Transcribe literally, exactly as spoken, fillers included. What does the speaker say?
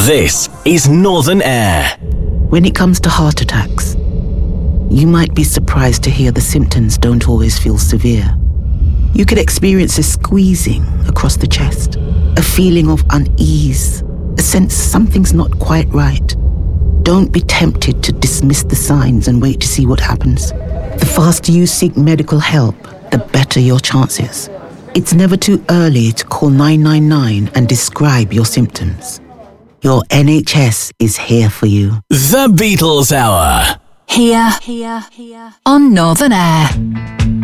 This is Northern Air. When it comes to heart attacks, you might be surprised to hear the symptoms don't always feel severe. You could experience a squeezing across the chest, a feeling of unease, a sense something's not quite right. Don't be tempted to dismiss the signs and wait to see what happens. The faster you seek medical help, the better your chances. It's never too early to call nine nine nine and describe your symptoms. Your N H S is here for you. The Beatles Hour. Here, here, here on Northern Air.